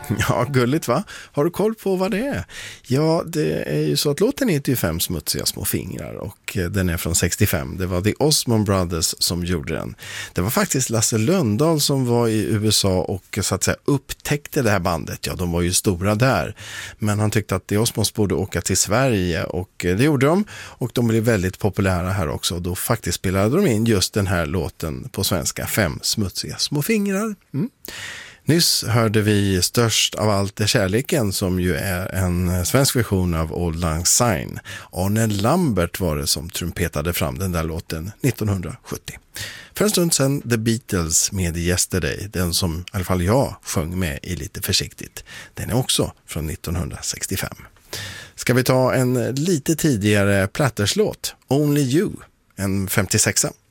Ja, gulligt va? Har du koll på vad det är? Ja, det är ju så att låten heter ju 5 smutsiga små fingrar och den är från 65. Det var The Osmond Brothers som gjorde den. Det var faktiskt Lasse Lönndahl som var i USA och så att säga upptäckte det här bandet. Ja, de var ju stora där. Men han tyckte att The Osmonds borde åka till Sverige och det gjorde de. Och de blev väldigt populära här också. Då faktiskt spelade de in just den här låten på svenska, 5 smutsiga små fingrar. Nyss hörde vi Störst av allt är kärleken som ju är en svensk version av Auld Lang Syne. Arne Lambert var det som trumpetade fram den där låten 1970. För en stund sedan The Beatles med Yesterday, den som i alla fall jag sjöng med i lite försiktigt. Den är också från 1965. Ska vi ta en lite tidigare Platters-låt, Only You, en 56a.